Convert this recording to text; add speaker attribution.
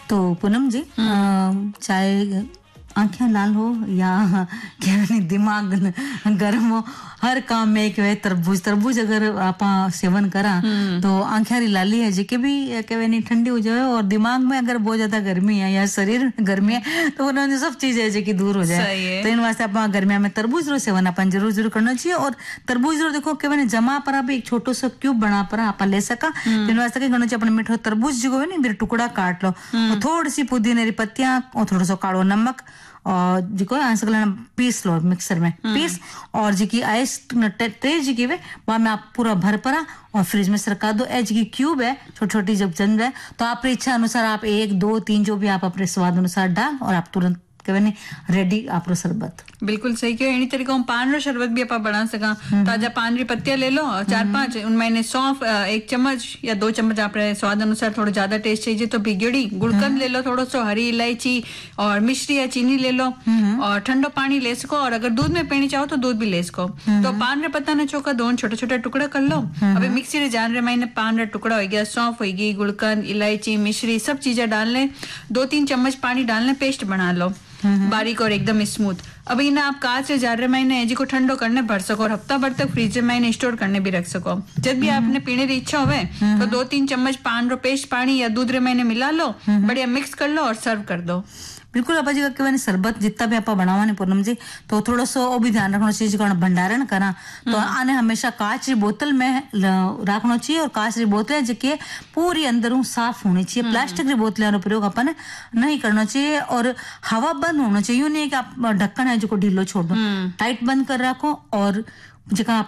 Speaker 1: तो पूनम जी चाहे आंखें लाल हो या क्या नहीं दिमाग गर्म हो, हर काम में एक वे तरबूज अगर आप सेवन करा तो आंखें लाली है जी भी क्या नहीं ठंडी हो जाए, और दिमाग में अगर बहुत ज्यादा गर्मी है या शरीर गर्मी है तो उन्होंने सब चीज है जी दूर हो जाए। तो इन वास्ते आप गर्मिया में तरबूज रो सेवन अपन जरूर करना चाहिए। और तरबूज रो देखो क्या जमा पर भी एक छोटो सा क्यूब बना पर आप ले सका, तो इन वास्ते करना चाहिए अपन मीठो तरबूज जो है ना टुकड़ा काट लो, और थोड़ी सी पुदीने री पत्तियां और थोड़ा सा काड़ो नमक और जी को पीस लो मिक्सर में पीस, और जी की आइस ट्रे जी की वे वहां में आप पूरा भर परा और फ्रिज में सरका दो। एज की क्यूब है छोटी छोटी जब जम जाए तो आप इच्छा अनुसार आप 1 2 3 जो भी आप अपने स्वाद अनुसार डाल, और आप तुरंत रेडी आपरो शरबत।
Speaker 2: बिल्कुल सही कहो। एनी तरीके हम पान रो शरबत भी आप बना सका। ताजा पान री पत्तियां ले लो 4-5, उनमें सौंफ 1 चम्मच या 2 चम्मच आप स्वाद अनुसार, थोड़ा ज्यादा टेस्ट चाहिए तो भिगड़ी गुड़कंद ले लो, थोड़ा सा हरी इलायची और मिश्री या चीनी ले लो, और ठंडो पानी ले सको, और अगर दूध में पीनी चाहो तो दूध भी ले सको। तो पान रे पत्ता ने चौका दोन छोटे छोटे टुकड़ा कर लो। अभी मिक्सी रे जान रे मैंने पान रे टुकड़ा हो गया, सौंफ हो गई, गुड़कंद इलायची मिश्री सब चीजें डालने, 2-3 चम्मच पानी डालने, पेस्ट बना लो बारीक और एकदम स्मूथ। अभी ना आप कांच से जार महीने जी को ठंडो करने भर सको और हफ्ता भर तक फ्रीज में स्टोर करने भी रख सको। जब भी आपने पीने की इच्छा होवे तो 2-3 चम्मच पान रो पेस्ट पानी या दूध रे महीने मिला लो, बढ़िया मिक्स कर लो और सर्व कर दो।
Speaker 1: बिल्कुल आपा जी का शरबत जितना भी आप बनावा ने पूनम जी तो थोड़ा सा वो भी ध्यान रखना चाहिए जो भंडारण करा तो आने हमेशा कांच की बोतल में रखना चाहिए, और कांच की बोतलें जो पूरी अंदरों साफ होनी चाहिए। प्लास्टिक की बोतलें का प्रयोग अपन नहीं करना चाहिए, और हवा बंद होना चाहिए। यूं नहीं कि आप ढक्कन है जो ढीलो छोड़ दो, टाइट बंद कर रखो, और जगह